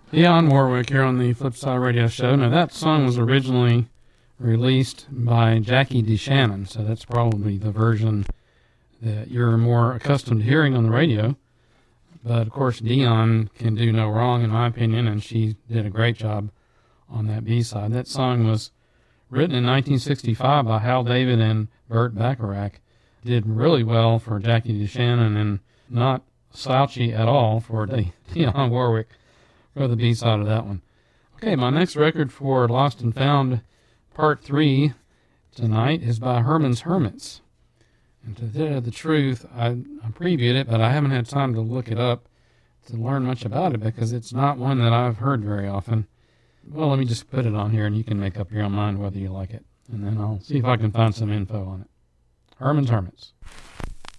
Dionne Warwick here on the Flipside Radio Show. Now, that song was originally released by Jackie DeShannon, so that's probably the version that you're more accustomed to hearing on the radio. But, of course, Dionne can do no wrong, in my opinion, and she did a great job on that B-side. That song was written in 1965 by Hal David and Burt Bacharach. Did really well for Jackie DeShannon and not slouchy at all for Dionne Warwick for the B-side of that one. Okay, my next record for Lost and Found Part 3 tonight is by Herman's Hermits. And to tell the truth, I previewed it, but I haven't had time to look it up to learn much about it because it's not one that I've heard very often. Well, let me just put it on here and you can make up your own mind whether you like it. And then I'll see if I can find some info on it. Herman's Hermits.